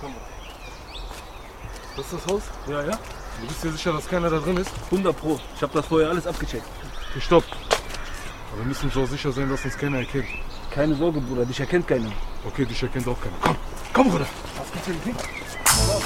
Kamera. Das ist das Haus? Ja, ja. Du bist dir sicher, dass keiner da drin ist? 100 Pro. Ich habe das vorher alles abgecheckt. Okay, stopp. Aber wir müssen so sicher sein, dass uns keiner erkennt. Keine Sorge, Bruder, dich erkennt keiner. Okay, dich erkennt auch keiner. Komm, komm, Bruder. Was gibt's denn?